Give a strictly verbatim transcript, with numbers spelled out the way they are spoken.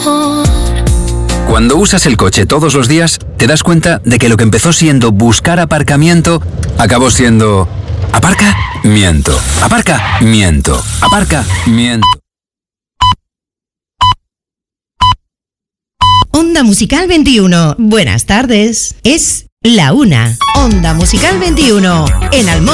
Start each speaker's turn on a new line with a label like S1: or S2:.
S1: mejor.
S2: Cuando usas el coche todos los días, te das cuenta de que lo que empezó siendo buscar aparcamiento, acabó siendo... Aparca, miento. Aparca, miento. Aparca, miento.
S3: Onda Musical veintiuno. Buenas tardes. Es la una. Onda Musical veintiuno. En Almón.